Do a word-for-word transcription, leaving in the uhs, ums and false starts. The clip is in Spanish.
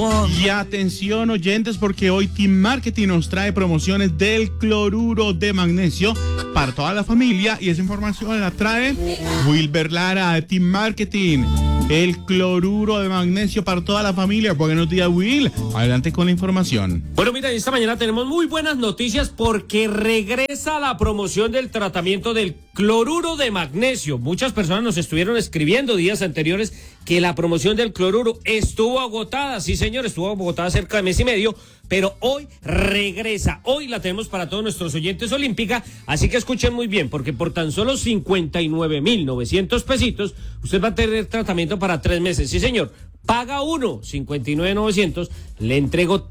Y atención oyentes, porque hoy Team Marketing nos trae promociones del cloruro de magnesio para toda la familia, y esa información la trae Wilber Lara de Team Marketing. El cloruro de magnesio para toda la familia. Buenos días, Will. Adelante con la información. Bueno, mira, esta mañana tenemos muy buenas noticias porque regresa la promoción del tratamiento del cloruro de magnesio. Muchas personas nos estuvieron escribiendo días anteriores que la promoción del cloruro estuvo agotada. Sí, señor, estuvo agotada cerca de mes y medio, pero hoy regresa. Hoy la tenemos para todos nuestros oyentes olímpica, así que escuchen muy bien, porque por tan solo cincuenta y nueve mil novecientos pesitos, usted va a tener tratamiento para tres meses. Sí, señor, paga uno, cincuenta y nueve mil novecientos, le entrego